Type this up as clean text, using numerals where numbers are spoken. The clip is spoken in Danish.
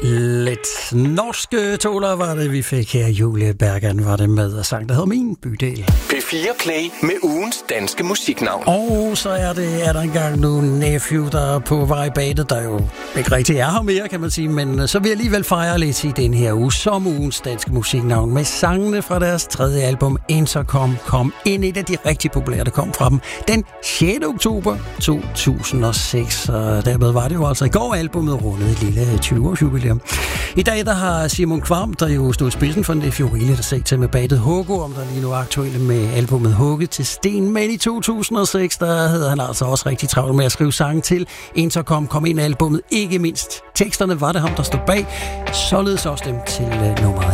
Lidt norske toner var det, vi fik her. Julie Bergan var det med, og sang, der hedder Min Bydel. P4 Play med ugens danske musiknavn. Og så er der engang nu Nephew, der er på vej bag det, der jo ikke rigtig er her mere, kan man sige, men så vil jeg alligevel fejre lidt i den her uge som ugens danske musiknavn med sangene fra deres tredje album Intercom kom ind. Et af de rigtig populære, der kom fra dem den 6. oktober 2006, og dermed var det jo altså i går, albumet rundede et lille 20-års jubilæum. I dag der har Simon Kvam, der jo stod i spidsen for Nephew, rigeligt at se til med bandet Hugo, om der lige nu er aktuelle med albumet Hugget til Sten, men i 2006, der havde han altså også rigtig travlt med at skrive sange til Intercom kom ind albumet, ikke mindst teksterne var det ham, der stod bag, således også dem til nummeret